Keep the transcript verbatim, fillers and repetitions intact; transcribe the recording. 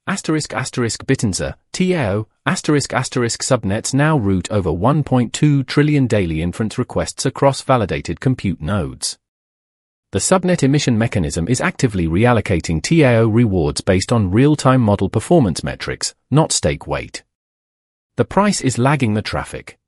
Asterisk asterisk Bitinza, T A O, asterisk asterisk subnets now route over one point two trillion daily inference requests across validated compute nodes. The subnet emission mechanism is actively reallocating T A O rewards based on real-time model performance metrics, not stake weight. The price is lagging the traffic.